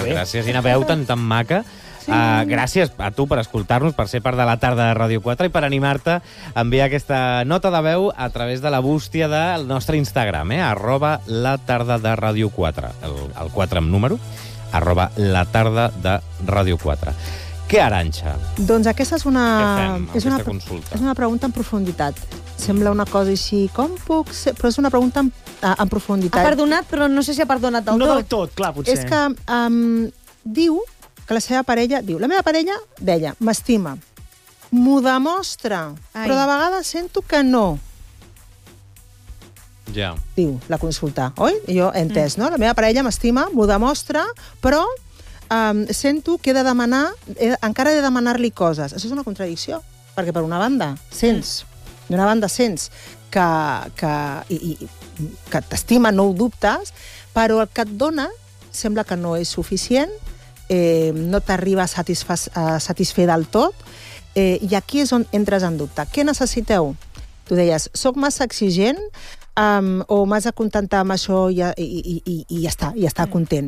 gràcies. Quina veu tan maca. Gràcies a tu per escoltar-nos, per ser part de la tarda de Ràdio 4 i per animar-te a enviar aquesta nota de veu a través de la bústia del nostre Instagram, @la tarda de Ràdio 4. El 4 amb número, @la tarda de Ràdio 4. Què, Arantxa? Doncs aquesta és una... Què fem amb aquesta consulta? És una pregunta en profunditat. Sembla una cosa així, com puc ser? Però és una pregunta en profunditat. Ha perdonat, però no sé si ha perdonat del tot. No del tot, clar, potser. És que diu que la seva parella... La meva parella deia, m'estima, m'ho demostra, però de vegades sento que no. Ja. Diu la consulta, oi? Jo he entès, no? La meva parella m'estima, m'ho demostra, però sento que he de demanar, encara he de demanar-li coses. Això és una contradicció, perquè per una banda sents que t'estima, no ho dubtes, però el que et dona sembla que no és suficient, no t'arriba a satisfer del tot, i aquí és on entres en dubte. Què necessiteu? Tu deies, soc massa exigent o m'has de contentar amb això i ja està, i estar content.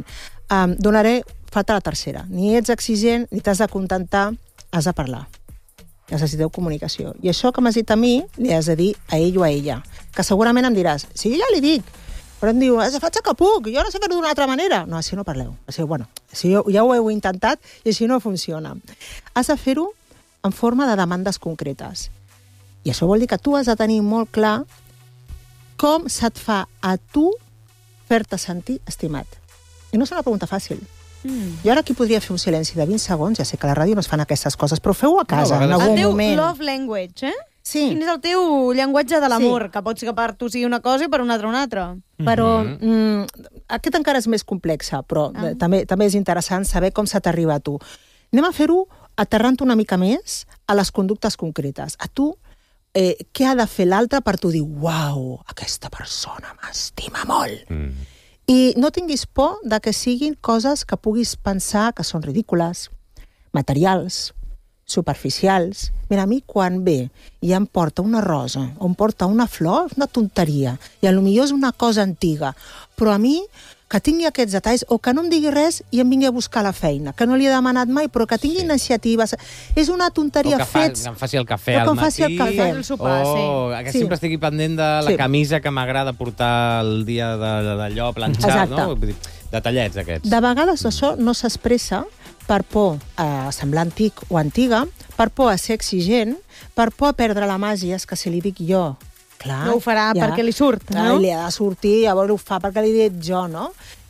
Falta la tercera. Ni ets exigent, ni t'has de contentar, has de parlar. Necessiteu comunicació. I això que m'has dit a mi, li has de dir a ell o a ella. Que segurament em diràs, sí, ja li dic, però em diu, faig el que puc, jo no sé fer-ho d'una altra manera. No, així no parleu. Així ja ho heu intentat i així no funciona. Has de fer-ho en forma de demandes concretes. I això vol dir que tu has de tenir molt clar com se't fa a tu fer-te sentir estimat. I no és una pregunta fàcil. Jo ara aquí podria fer un silenci de 20 segons, ja sé que a la ràdio no es fan aquestes coses, però feu-ho a casa, en algun moment. El teu love language, Sí. Quin és el teu llenguatge de l'amor? Que pot ser que per tu sigui una cosa i per una altra una altra. Però aquest encara és més complex, però també és interessant saber com se t'arriba a tu. Anem a fer-ho aterrant una mica més a les conductes concretes. A tu, què ha de fer l'altre per tu dir, uau, aquesta persona m'estima molt. I no tinguis por de que siguin coses que puguis pensar que són ridícules, materials, superficials. Mira, a mi quan ve i em porta una rosa o em porta una flor, és una tonteria. I potser és una cosa antiga. Però a mi, que tingui aquests detalls, o que no em digui res i em vingui a buscar la feina, que no li he demanat mai, però que tingui iniciatives. És una tonteria fets... O que em faci el cafè al matí. El sopar, que sempre estigui pendent de la camisa que m'agrada portar el dia d'allò planxat, no? Detallets aquests. De vegades això no s'expressa per por a semblar antic o antiga, per por a ser exigent, per por a perdre la màgia, és que si li dic jo, clar... No ho farà perquè li surt, no? Li ha de sortir, llavors ho fa perquè li he dit jo, no?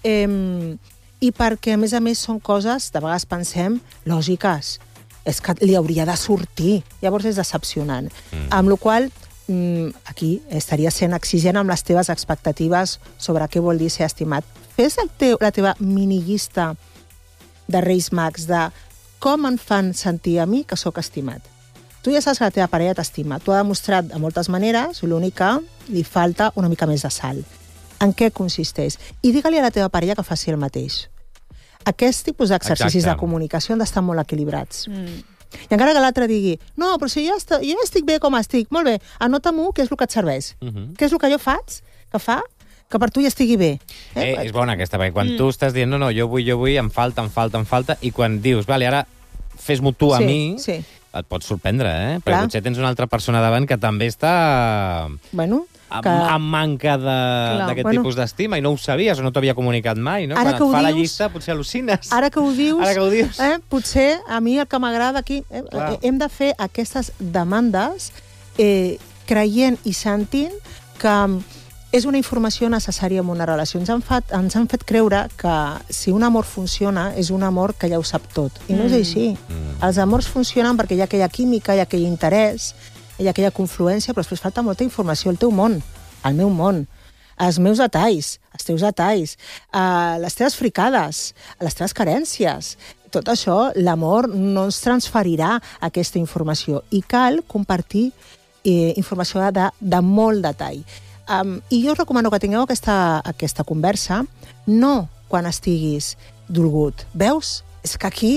I perquè, a més, són coses, de vegades pensem, lògiques. És que li hauria de sortir. Llavors és decepcionant. Amb la qual aquí estaria sent exigent amb les teves expectatives sobre què vol dir ser estimat. Fes la teva minillista de Reis Mags, de com em fan sentir a mi que sóc estimat. Tu ja saps que la teva parella t'estima. Tu ha demostrat de moltes maneres, l'únic que li falta una mica més de sal. En què consisteix? I digue-li a la teva parella que faci el mateix. Aquest tipus d'exercicis de comunicació han d'estar molt equilibrats. I encara que l'altre digui, no, però si jo estic bé com estic, molt bé, anota-m'ho què és el que et serveix. Què és el que jo faig, que per tu ja estigui bé. És bona aquesta, perquè quan tu estàs dient, no, jo vull, em falta, i quan dius, vale, ara fes-m'ho tu a mi, et pots sorprendre, perquè potser tens una altra persona davant que també està amb manca d'aquest tipus d'estima i no ho sabies o no t'havia comunicat mai, no? Quan et fa la llista potser al·lucines. Ara que ho dius, potser a mi el que m'agrada aquí, hem de fer aquestes demandes creient i sentint que és una informació necessària en una relació. Ens han fet creure que si un amor funciona, és un amor que ja ho sap tot. I no és així. Els amors funcionen perquè hi ha aquella química, hi ha aquell interès, hi ha aquella confluència, però després falta molta informació. El teu món, el meu món, els meus detalls, els teus detalls, les teves fricades, les teves carències. Tot això, l'amor no ens transferirà aquesta informació. I cal compartir informació de molt detall. I jo us recomano que tingueu aquesta conversa, no quan estiguis dolgut. Veus? És que aquí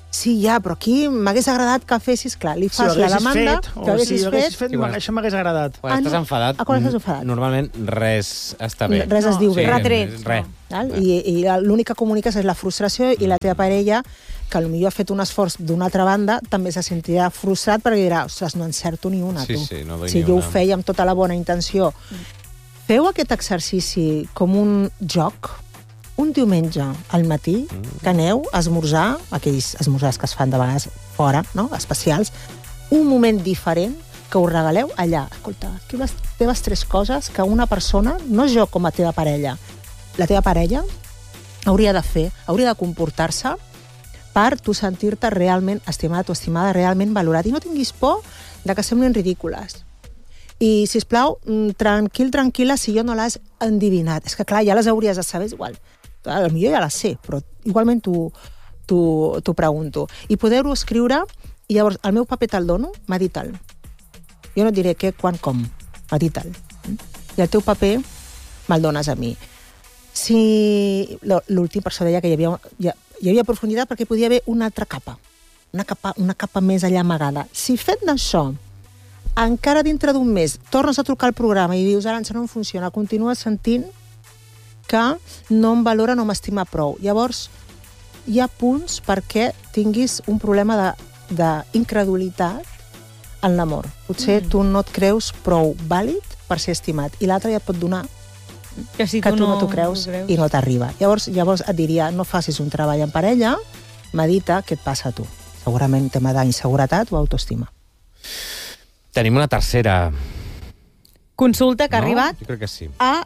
Sí, ja, però aquí m'hagués agradat que fessis, clar, li fas la demanda... Si ho haguessis fet, Sí, bueno. això m'hagués agradat. Quan estàs enfadat, quan estàs enfadat? normalment res està bé. Res es diu bé. Retrets. Res. Val? I l'únic que comuniques és la frustració i la teva parella, que potser ha fet un esforç d'una altra banda, també se sentirà frustrat perquè dirà, ostres, no encerto ni una, tu. Sí, no doy Si ni jo ho una. feia amb tota la bona intenció. Feu aquest exercici com un joc, un diumenge al matí, que aneu a esmorzar, aquells esmorzars que es fan de vegades fora, no? Especials, un moment diferent que us regaleu allà. Escolta, aquí les teves 3 coses que una persona, no jo com a teva parella, la teva parella hauria de fer, hauria de comportar-se per tu sentir-te realment estimat o estimada, realment valorat. I no tinguis por de que semblin ridícules. I, sisplau, tranquil·la, si jo no l'has endivinat. És que, clar, ja les hauries de saber, igual. Potser ja les sé, però igualment t'ho pregunto. I poder-ho escriure, i llavors el meu paper te'l dono, medita'l. Jo no et diré què, quan, com. Medita'l. I el teu paper me'l dones a mi. Si l'últim, per això deia que hi havia profunditat perquè podia haver una altra capa. Una capa més allà amagada. Si fet d'això, encara dintre d'un mes, tornes a trucar al programa i dius, Arantxa, no em funciona, continues sentint que no em valora, no m'estima prou. Llavors, hi ha punts perquè tinguis un problema d'incredulitat en l'amor. Potser tu no et creus prou vàlid per ser estimat i l'altre ja et pot donar que si que tu no t'ho creus i no t'arriba. Llavors et diria, no facis un treball en parella, medita què et passa a tu. Segurament tema d'inseguretat o autoestima. Tenim una tercera... Consulta que ha arribat Jo crec que sí. a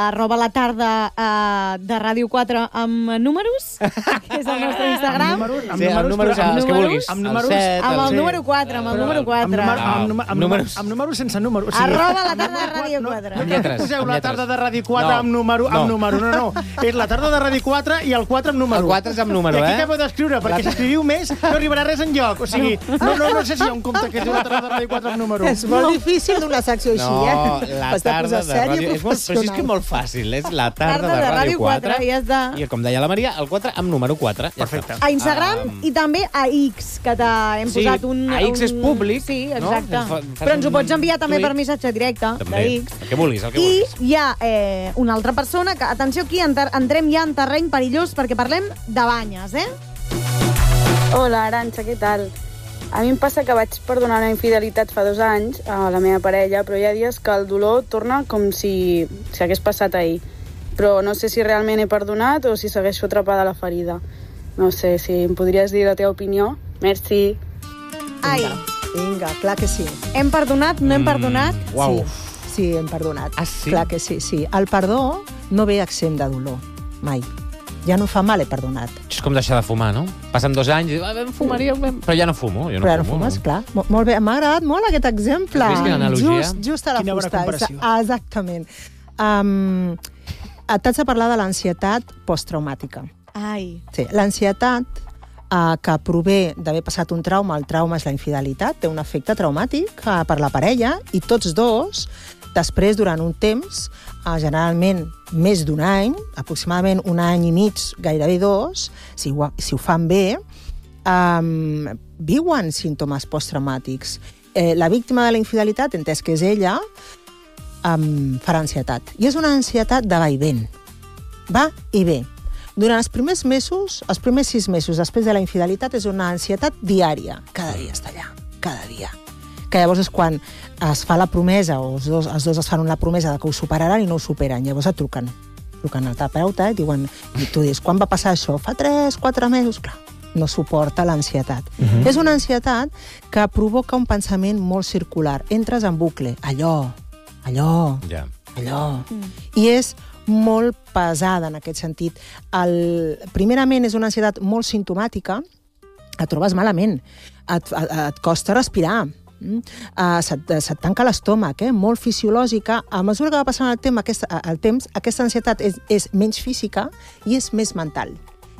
@la de Ràdio 4 amb números, que és el nostre Instagram. Sí, amb números, els que vulguis. Amb números, El 7, Amb el el... número 4, amb el número 4. Amb números sense número. O sigui, @la tarda de Ràdio 4. Amb lletres. poseu amb la lletres. tarda de Ràdio 4 No, amb número. no. No. És la tarda de Ràdio 4 i el 4 amb número. El 4 és amb número, I aquí eh? acabo d'escriure, perquè si escriviu més no arribarà res enlloc. O sigui, no sé si hi ha un compte que es diu la tarda de Ràdio 4 amb número. És molt difícil d'una secció així, No, eh? la Has de tarda posar de sèrie ràdio... Però si és que és molt fàcil, és la tarda de Ràdio 4. ja està. I com deia la Maria, el 4 amb número 4. Ja Perfecte. està. A Instagram i també a X, que hem Sí, posat un... a X és públic, Sí, no? exacte. Fas Però ens ho pots enviar també tuit. per missatge directe de També, X. el que vulguis, el que I vulguis. hi ha una altra persona que, atenció aquí, entrem ja en terreny perillós perquè parlem de banyes, eh? Hola, Arantxa, què tal? A mi em passa que vaig perdonar una infidelitat fa 2 anys a la meva parella, però hi ha dies que el dolor torna com si hagués passat ahir. Però no sé si realment he perdonat o si segueixo atrapada a la ferida. No sé, si em podries dir la teva opinió. Merci. Ai, Vinga, clar que sí. hem perdonat, no hem perdonat? Uau. Sí, hem perdonat. Ah, sí? Clar que sí, sí. El perdó no ve exempt de dolor, mai. Ja no fa mal, he perdonat. És com deixar de fumar, no? Passen 2 anys i dius, fumaria... Però ja no fumo. Jo no Però ara fumo, fumes, clar. Molt bé, m'ha agradat molt aquest exemple. Has vist quina analogia? Just a la Quina bona fusta. comparació. Exactament. T'haig de parlar de l'ansietat posttraumàtica. Ai. Sí, l'ansietat que prové d'haver passat un trauma, el trauma és la infidelitat, té un efecte traumàtic per la parella, i tots dos, després, durant un temps, generalment més d'un any, aproximadament 1 any i mig, gairebé 2, si ho fan bé, viuen símptomes posttraumàtics. La víctima de la infidelitat, entès que és ella, farà ansietat. I és una ansietat de va i ven. Va i ve. Durant els primers mesos, els primers 6 mesos després de la infidelitat, és una ansietat diària. Cada dia està allà, cada dia. Que llavors és quan es fa la promesa, o els dos es fan una promesa de que ho superaran i no ho superen. Llavors et truquen al terapeuta i diuen, i tu dius, quan va passar això? Fa 3-4 mesos? Clar, no suporta l'ansietat. És una ansietat que provoca un pensament molt circular. Entres en bucle, allò, Ja. i és molt pesada en aquest sentit. Primerament és una ansietat molt simptomàtica, et trobes malament, et costa respirar, se't tanca l'estómac, molt fisiològica. A mesura que va passant el temps, aquesta ansietat és menys física i és més mental.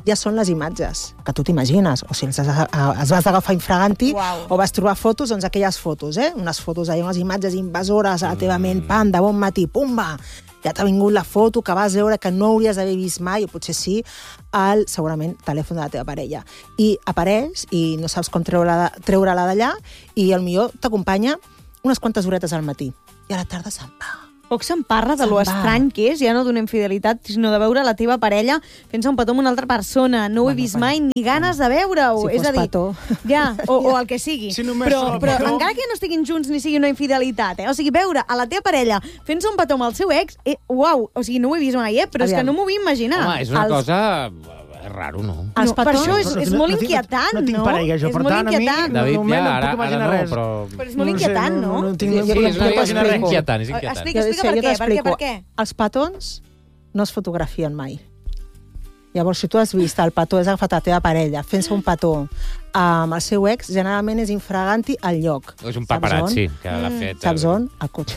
ja són les imatges que tu t'imagines. O si es vas agafar infraganti o vas trobar fotos, doncs aquelles fotos, unes fotos, unes imatges invasores a la teva ment, pam, de bon matí, pumba! Ja t'ha vingut la foto que vas veure que no hauries d'haver vist mai, o potser sí, al, segurament, telèfon de la teva parella. I apareix, i no saps com treure-la d'allà, i potser t'acompanya unes quantes horetes al matí. I a la tarda se'n va. Poc se'n parla de lo estrany que és, ja no d'una infidelitat, sinó de veure la teva parella fent-se un petó amb una altra persona. No ho he vist mai, ni ganes de veure-ho. Si fos petó. Ja, o el que sigui. Si només però encara que no estiguin junts ni sigui una infidelitat, o sigui, veure a la teva parella fent-se un petó amb el seu ex, uau, o sigui, no ho he vist mai, però és que no m'ho vull imaginar. Home, és una cosa... És raro, no? Per això és molt inquietant, no? No tinc parella, jo, per tant, a mi... David, ja, ara no, però... Però és molt inquietant, no? No tinc inquietant, és inquietant. Explica per què. Els petons no es fotografien mai. Llavors, si tu has vist el petó, has agafat la teva parella fent-se un petó amb el seu ex, generalment és infraganti al lloc. És un paparazzi que l'ha fet. Saps on? Al cotxe.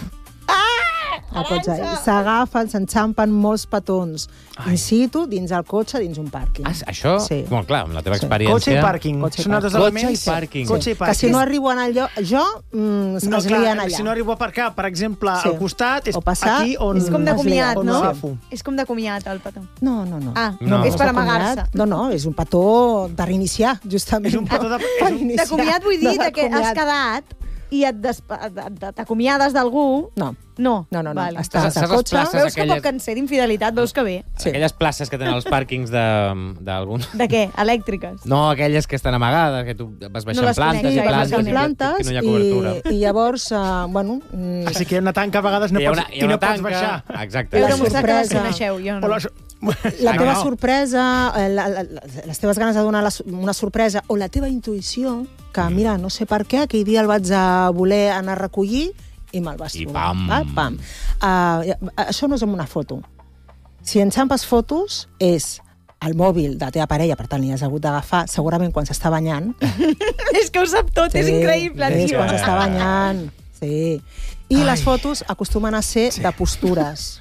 S'agafen, s'enxampen molts petons in situ, dins el cotxe, dins un pàrquing. Això? Sí. Molt clar, amb la teva experiència... Cotxe i pàrquing. Són altres elements. Cotxe i pàrquing. Que si no arribo en el lloc, es lien allà. Si no arribo a aparcar, per exemple, al costat, és aquí on... És com de comiat, no? Agafo. És com de comiat, el petó. No. Ah, és és per amagar-se. No, és un petó de reiniciar, justament. És un petó de... De comiat vull dir que has quedat i t'acomiades d'algú... No. Vale. Estàs al cotxe... Veus que poc canser d'infidelitat, veus que bé. Aquelles places que tenen els pàrquings d'algun... De què? Elèctriques? No, aquelles que estan amagades, que tu vas baixant plantes i plantes, que no hi ha cobertura. I llavors, bueno... Així que hi ha una tanca, a vegades no pots baixar. Exacte. Heu demostrat que les coneixeu, jo no. La teva sorpresa, les teves ganes de donar una sorpresa, o la teva intuïció, que mira, no sé per què, aquell dia el vaig a voler anar a recollir i me'l vas trobar. I pam! Això no és amb una foto. Si enxampes fotos, és el mòbil de la teva parella, per tant, li has hagut d'agafar, segurament quan s'està banyant. És que ho sap tot, és increïble, tio. tio. Quan s'està banyant, sí. I les fotos acostumen a ser de postures.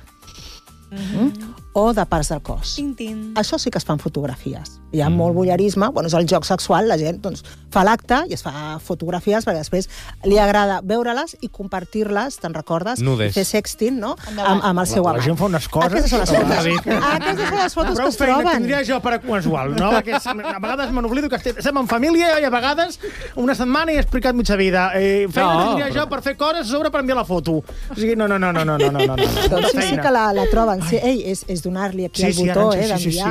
O de parts del cos. Tintin. Això sí que es fan fotografies. Hi ha molt voyeurisme, bueno, és el joc sexual, la gent doncs, fa l'acte i es fa fotografies perquè després li agrada veure-les i compartir-les, te'n recordes? Nudes. Fer sexting, no? Amb el seu amant. La gent fa unes coses... Aquestes són les fotos. Aquestes són les fotos que es troben. Prou feina tindria jo per a casual, no? Perquè a vegades me n'oblido que estem en família i a vegades una setmana he explicat mitja vida. Feina tindria jo per fer coses sobre per enviar la foto. O sigui, no. Doncs sí que la troben. Ei, és donar-li aquí el botó, d'enviar.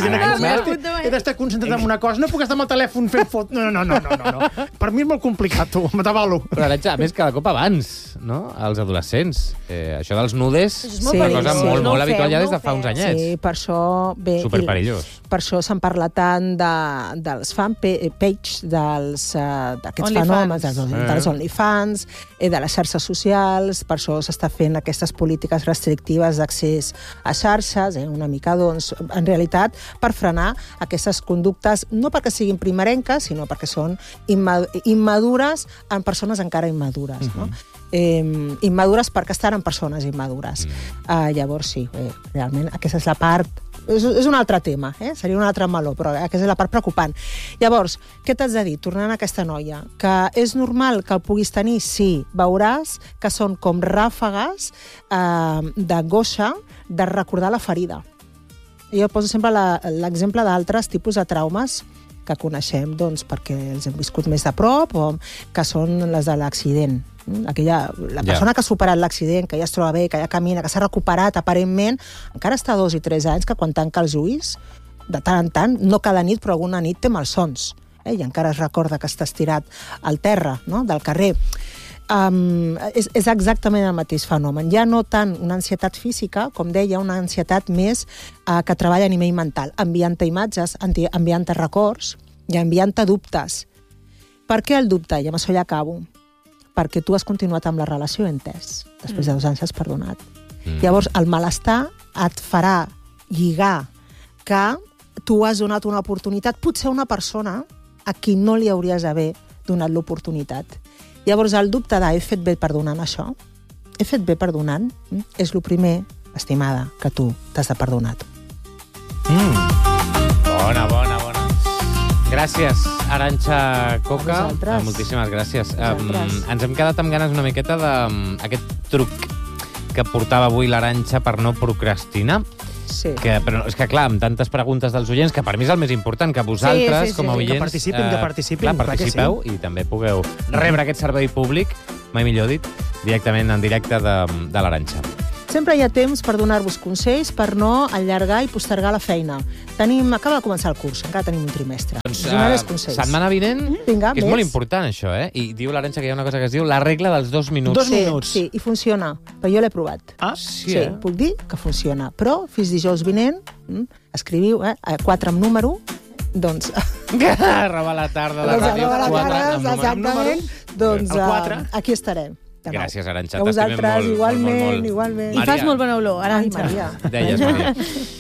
He d'estar concentrat en una cosa. No puc estar amb el telèfon fent fotos. No. Per mi és molt complicat, tu. M'atabalo. Però, Aranxa, a més, cada cop abans, no? Els adolescents. Això dels nudes és una cosa molt habitual ja des de fa uns anyets. Sí, per això... Superperillós. Per això se'n parla tant dels fanpage, d'aquests fenòmens, dels OnlyFans, de les xarxes socials. Per això s'està fent aquestes polítiques restrictives d'accés a xarxes, una mica, doncs, en realitat, per frenar aquestes conductes, no perquè siguin primerenques, sinó perquè són immadures en persones encara immadures, no? Immadures perquè estan en persones immadures. Llavors, sí, realment, aquesta és la part... És un altre tema, seria un altre meló, però aquesta és la part preocupant. Llavors, què t'has de dir, tornant a aquesta noia? Que és normal que el puguis tenir? Sí, veuràs que són com ràfegues d'angoixa de recordar la ferida. Jo poso sempre l'exemple d'altres tipus de traumes que coneixem, doncs, perquè els hem viscut més de prop, o que són les de l'accident. La persona que ha superat l'accident, que ja es troba bé, que ja camina, que s'ha recuperat aparentment, encara està 2 i 3 anys que quan tanca els ulls, de tant en tant, no cada nit, però alguna nit té malsons, i encara es recorda que està estirat al terra, no?, del carrer. És exactament el mateix fenomen. Ja no tant una ansietat física, com deia, una ansietat més que treballa a nivell mental, enviant-te imatges, enviant-te records i enviant-te dubtes. Per què el dubte? I amb això ja acabo. Perquè tu has continuat amb la relació, entès. Després de 2 anys has perdonat. Llavors, el malestar et farà lligar que tu has donat una oportunitat, potser a una persona a qui no li hauries d'haver donat l'oportunitat. Llavors, el dubte de he fet bé perdonant això, he fet bé perdonant, és el primer, estimada, que tu t'has de perdonar tu. Bona. Gràcies, Arantxa Coca. A vosaltres. Moltíssimes gràcies. Vosaltres. Ens hem quedat amb ganes una miqueta d'aquest truc que portava avui l'Arantxa per no procrastinar. Sí. Però és que, clar, amb tantes preguntes dels oients, que per mi és el més important, que vosaltres, Sí. com a oients... Que participin, clar, participeu i també pugueu rebre aquest servei públic, mai millor dit, directament en directe de l'Arantxa. Sempre hi ha temps per donar-vos consells, per no allargar i postergar la feina. Acaba de començar el curs, encara tenim un trimestre. Doncs, Donaré consells. setmana vinent, Vinga, que és més. molt important, això, I diu l'Arantxa que hi ha una cosa que es diu la regla dels 2 minuts. 2 minuts. Sí, i funciona, però jo l'he provat. Ah, Sí, eh? Puc dir que funciona. Però fins dijous vinent, escriviu, 4 amb número, doncs... Roba la tarda de Ràdio 4. Exactament. Doncs El 4. Aquí estarem. de nou. Gràcies, Arantxa. A vosaltres, molt, igualment. I Maria. fas molt bona olor, Ai, Arantxa. Maria. Deies, Maria.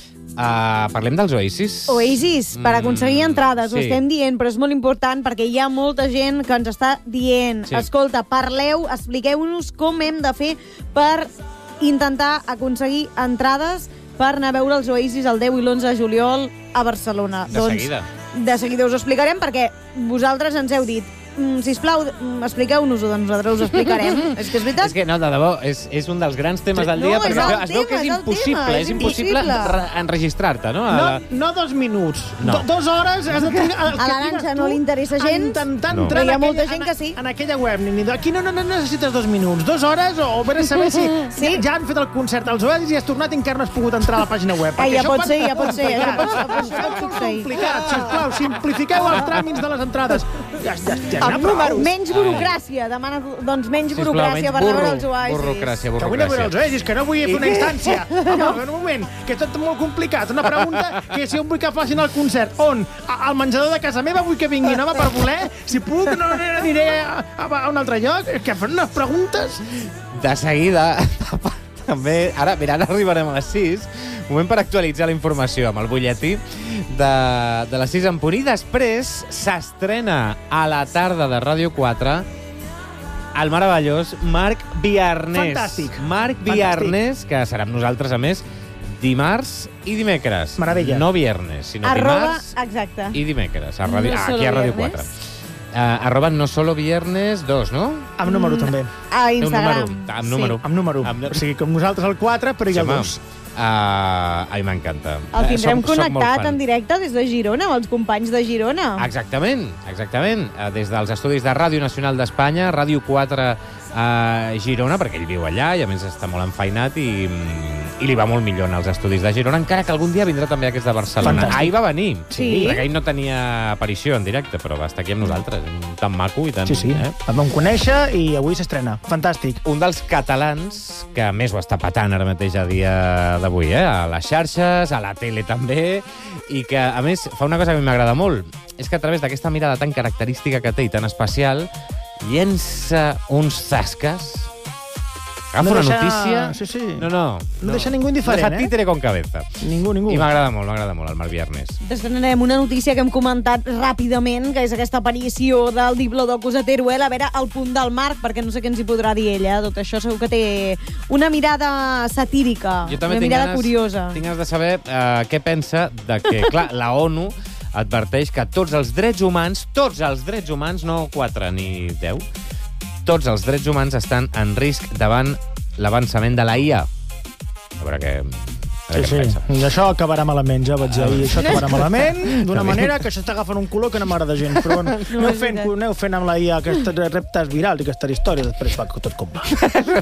Parlem dels Oasis. Oasis, per aconseguir entrades, ho sí. estem dient, però és molt important perquè hi ha molta gent que ens està dient Sí. escolta, parleu, expliqueu-nos com hem de fer per intentar aconseguir entrades per anar a veure els Oasis el 10 i l'11 de juliol a Barcelona. De seguida. De seguida us ho explicarem perquè vosaltres ens heu dit sisplau, expliqueu-nos-ho, doncs nosaltres us ho explicarem. És que és veritat. És que, no, de debò, és un dels grans temes del dia, No, és perquè el es veu que és tema, impossible, és impossible. enregistrar-te, no? No 2 minuts. No. 2 hores has de trigar... A l'Arantxa no li interessa gens. Intentant No. entrar Però hi ha en molta aquella- gent que sí. En aquella web. Aquí no necessites 2 minuts. 2 hores o vés a saber si Sí. ja han fet el concert als Oasis i has tornat i encara no has pogut entrar a la pàgina web. Ah, Perquè ja això pot ser, ja pot ser. Això pot Això és molt succeir. complicat. Sisplau, simplifiqueu els tràmits de les entrades. Ja Amb número. Menys burocràcia. Demana, doncs, menys burocràcia per veure els Oasis. burocràcia, Que vull anar a veure els Oasis, que no vull fer una instància. Home, un moment, que és tot molt complicat. Una pregunta que si on vull que facin el concert. On? Al menjador de casa meva vull que vinguin, home, per voler. Si puc, no aniré a un altre lloc. Que fan unes preguntes. De seguida, també, ara arribarem a les 6, moment per actualitzar la informació amb el butlletí de les 6 en punt. I després s'estrena a la tarda de Ràdio 4 el meravellós Marc Viarnés. Fantàstic. Marc Viarnés, que serà amb nosaltres, a més, dimarts i dimecres. Meravella. No viernes, sinó @ dimarts exacte. i dimecres. No Aquí solo a Ràdio viernes. 4. @ no solo viernes 2, no? Amb número, també. A Instagram. Amb número. Amb número. O sigui, com nosaltres el 4, però hi ha Home, 2. a mi m'encanta. El tindrem Soc molt connectat fan. en directe des de Girona, amb els companys de Girona. Exactament. Des dels estudis de Ràdio Nacional d'Espanya, Ràdio 4 a Girona, perquè ell viu allà i a més està molt enfeinat i li va molt millor en els estudis de Girona, encara que algun dia vindrà també aquest de Barcelona. Fantàstic. Ahir va venir, Sí. perquè ell no tenia aparició en directe, però va estar aquí amb nosaltres, tan maco i tan... Sí. El vam conèixer i avui s'estrena. Fantàstic. Un dels catalans que més ho està patant ara mateix a dia d'avui, a les xarxes, a la tele també, i que, a més, fa una cosa que a mi m'agrada molt, és que a través d'aquesta mirada tan característica que té i tan especial, llença uns zasques, agafa No una deixa- notícia... sí. No deixa ningú indiferent, No fa títere con cabeza. Ningú. I m'agrada molt el Marc Viarnés. Estrenarem una notícia que hem comentat ràpidament, que és aquesta aparició del Diplodocus a Teruel. A veure el punt del Marc, perquè no sé què ens hi podrà dir ella. Tot això segur que té una mirada satírica, Jo també una tinc mirada ganes, curiosa. Tinc ganes de saber què pensa de que, clar, la ONU adverteix que tots els drets humans, no 4 ni 10, tots els drets humans estan en risc davant l'avançament de la IA. A veure què en pensa. I això acabarà malament, ja vaig dir ahir. Això acabarà malament, d'una manera que això està agafant un color que no m'agrada gens. Però bueno, aneu fent amb la IA aquests reptes virals i aquestes històries, després va tot com va.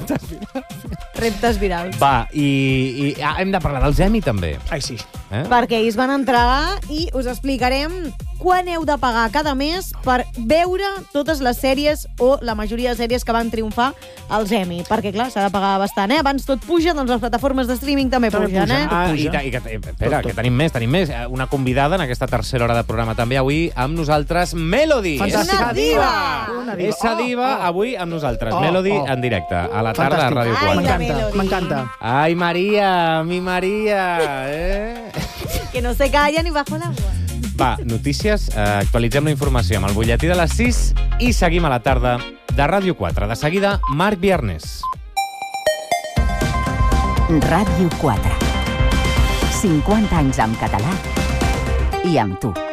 Reptes virals. Va, i hem de parlar dels Emmy, també. Ai, sí. Perquè ells van entrar i us explicarem quan heu de pagar cada mes per veure totes les sèries o la majoria de sèries que van triomfar als Emmy. Perquè, clar, s'ha de pagar bastant, Abans tot puja, doncs les plataformes de streaming també pugen, Espera, que tenim més. Una convidada en aquesta tercera hora de programa també avui amb nosaltres, Melody. Fantàstic. Una diva! Esa diva avui amb nosaltres. Melody en directe, a la tarda a Fantàstic. Ràdio Ai, 4. la Melody. M'encanta. Ai, Maria, mi Maria. Que no se calla ni bajo l'agua. Va, notícies, actualitzem la informació amb el butlletí de les 6 i seguim a la tarda de Ràdio 4. De seguida, Marc Viarnés. Ràdio 4. 50 anys en català i amb tu.